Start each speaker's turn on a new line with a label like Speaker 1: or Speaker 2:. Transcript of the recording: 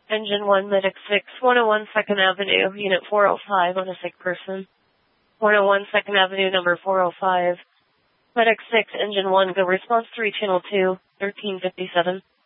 Speaker 1: Engine 1, Medic 6, 101 2nd Avenue, Unit 405 on a sick person. 101 2nd Avenue, number 405. Medic 6, Engine 1, go response 3, Channel 2, 1357.